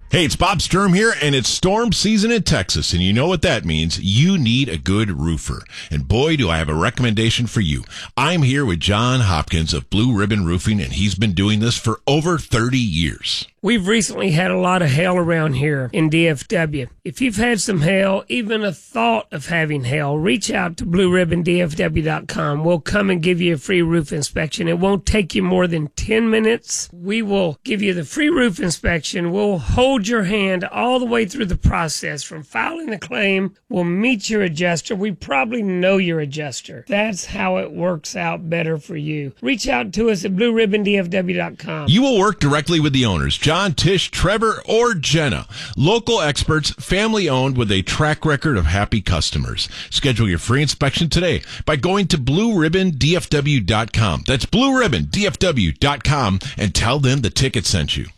Hey, it's Bob Sturm here, and it's storm season in Texas, and you know what that means. You need a good roofer. And boy, do I have a recommendation for you. I'm here with John Hopkins of Blue Ribbon Roofing, and he's been doing this for over 30 years. We've recently had a lot of hail around here in DFW. If you've had some hail, even a thought of having hail, reach out to BlueRibbonDFW.com. We'll come and give you a free roof inspection. It won't take you more than 10 minutes. We will give you the free roof inspection. We'll hold your hand all the way through the process from filing the claim. We'll meet your adjuster. We probably know your adjuster. That's how it works out better for you. Reach out to us at BlueRibbonDFW.com. You will work directly with the owners, John, Tish, Trevor, or Jenna. Local experts, family-owned with a track record of happy customers. Schedule your free inspection today by going to BlueRibbonDFW.com. That's BlueRibbonDFW.com, and tell them the ticket sent you.